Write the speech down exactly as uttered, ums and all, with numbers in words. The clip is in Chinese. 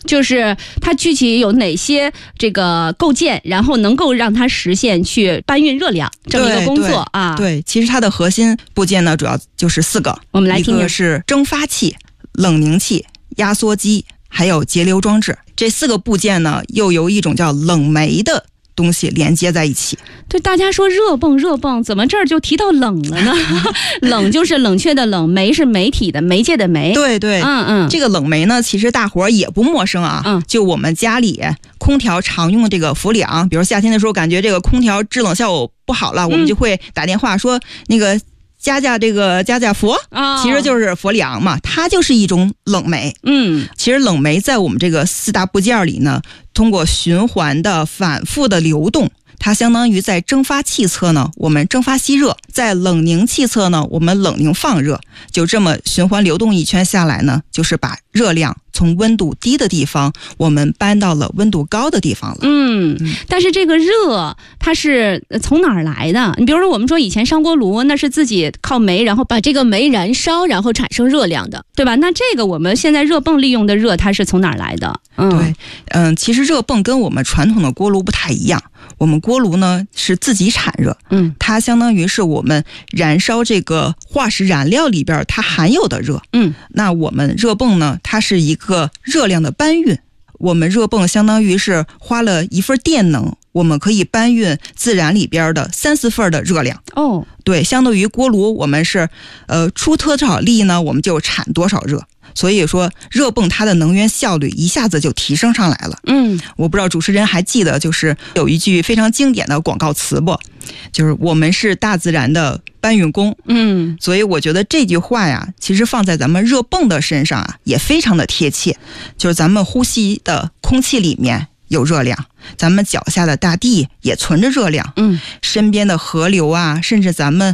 就是它具体有哪些这个构件，然后能够让它实现去搬运热量这么一个工作对啊？ 对，其实它的核心部件呢，主要就是四个。 我们来听听， 一个是蒸发器、冷凝器、压缩机，还有节流装置。这四个部件呢，又由一种叫冷媒的东西连接在一起。 对，大家说热泵热泵，怎么这儿就提到冷了呢？冷就是冷却的冷，媒是媒体的媒介的媒。 对对， 嗯嗯， 这个冷媒呢，其实大伙儿也不陌生啊。 嗯， 就我们家里空调常用的这个氟利昂，比如夏天的时候感觉这个空调制冷效果不好了，嗯、我们就会打电话说那个加加这个加加氟， 哦、 其实就是氟利昂嘛，它就是一种冷媒。 嗯， 其实冷媒在我们这个四大部件里呢，通过循环的反复的流动，它相当于在蒸发器侧呢，我们蒸发吸热；在冷凝器侧呢，我们冷凝放热。就这么循环流动一圈下来呢，就是把热量从温度低的地方，我们搬到了温度高的地方了。 嗯，但是这个热它是从哪儿来的？你比如说，我们说以前烧锅炉，那是自己靠煤，然后把这个煤燃烧，然后产生热量的，对吧？那这个我们现在热泵利用的热，它是从哪儿来的？嗯， 对，嗯，其实热泵跟我们传统的锅炉不太一样。我们锅炉呢是自己产热， 嗯， 它相当于是我们燃烧这个化石燃料里边它含有的热， 嗯， 那我们热泵呢，它是一个热量的搬运。我们热泵相当于是花了一份电能，我们可以搬运自然里边的三四份的热量。 哦， 对，相对于锅炉，我们是呃出多少力呢，我们就产多少热。所以说热泵它的能源效率一下子就提升上来了。 嗯， 我不知道主持人还记得，就是有一句非常经典的广告词不，就是我们是大自然的搬运工。 嗯， 所以我觉得这句话呀，其实放在咱们热泵的身上啊，也非常的贴切。就是咱们呼吸的空气里面有热量，咱们脚下的大地也存着热量， 嗯， 身边的河流啊，甚至咱们